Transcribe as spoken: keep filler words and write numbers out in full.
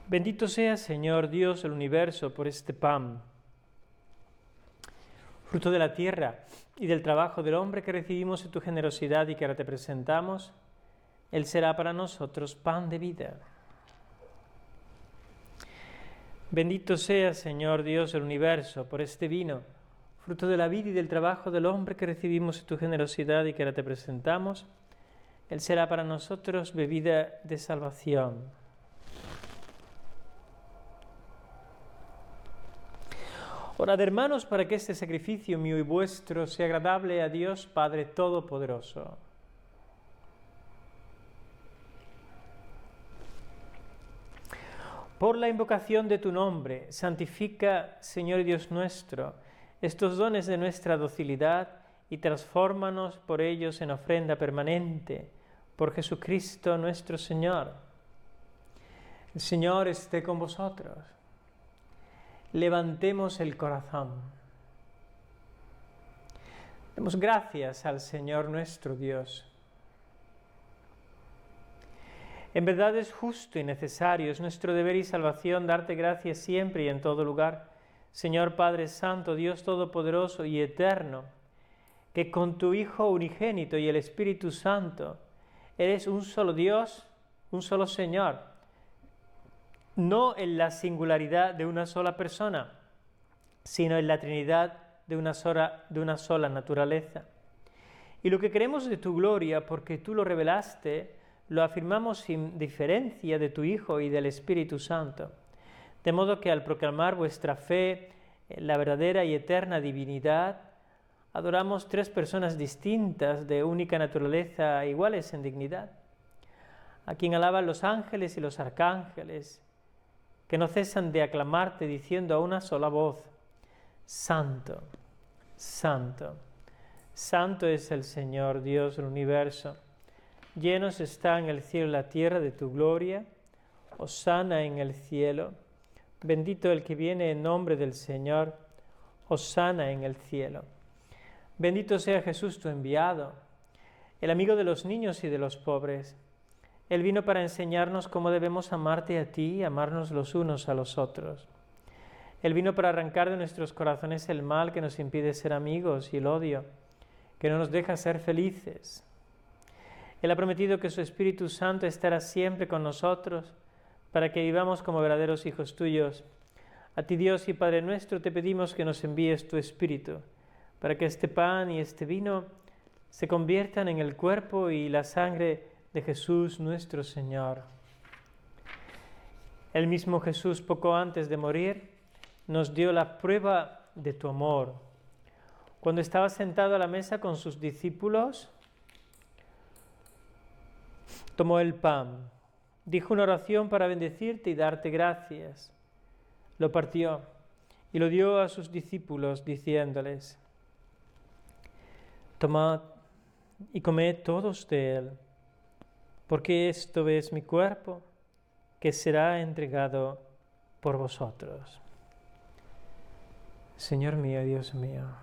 Bendito sea, Señor Dios del universo, por este pan, fruto de la tierra y del trabajo del hombre que recibimos en tu generosidad y que ahora te presentamos. Él será para nosotros pan de vida. Bendito sea, Señor Dios del universo, por este vino, fruto de la vida y del trabajo del hombre que recibimos en tu generosidad y que ahora te presentamos. Él será para nosotros bebida de salvación. Orad, hermanos, para que este sacrificio mío y vuestro sea agradable a Dios Padre Todopoderoso. Por la invocación de tu nombre, santifica, Señor Dios nuestro, estos dones de nuestra docilidad y transfórmanos por ellos en ofrenda permanente, por Jesucristo nuestro Señor. El Señor esté con vosotros. Levantemos el corazón. Demos gracias al Señor nuestro Dios. En verdad es justo y necesario, es nuestro deber y salvación darte gracias siempre y en todo lugar, Señor Padre Santo, Dios Todopoderoso y Eterno, que con tu Hijo unigénito y el Espíritu Santo eres un solo Dios, un solo Señor, no en la singularidad de una sola persona, sino en la Trinidad de una sola, de una sola naturaleza. Y lo que queremos de tu gloria, porque tú lo revelaste, lo afirmamos sin diferencia de tu Hijo y del Espíritu Santo. De modo que al proclamar vuestra fe en la verdadera y eterna divinidad, adoramos tres personas distintas de única naturaleza, iguales en dignidad, a quien alaban los ángeles y los arcángeles, que no cesan de aclamarte diciendo a una sola voz: Santo, Santo, Santo es el Señor Dios del universo. Llenos están el cielo y la tierra de tu gloria. Hosana en el cielo. Bendito el que viene en nombre del Señor. Hosana en el cielo. Bendito sea Jesús tu enviado, el amigo de los niños y de los pobres. Él vino para enseñarnos cómo debemos amarte a ti y amarnos los unos a los otros. Él vino para arrancar de nuestros corazones el mal que nos impide ser amigos y el odio que no nos deja ser felices. Él ha prometido que su Espíritu Santo estará siempre con nosotros para que vivamos como verdaderos hijos tuyos. A ti, Dios y Padre nuestro, te pedimos que nos envíes tu Espíritu para que este pan y este vino se conviertan en el cuerpo y la sangre de Jesús nuestro Señor. El mismo Jesús, poco antes de morir, nos dio la prueba de tu amor. Cuando estaba sentado a la mesa con sus discípulos, tomó el pan, dijo una oración para bendecirte y darte gracias. Lo partió y lo dio a sus discípulos, diciéndoles: Tomad y comed todos de él, porque esto es mi cuerpo, que será entregado por vosotros. Señor mío, Dios mío,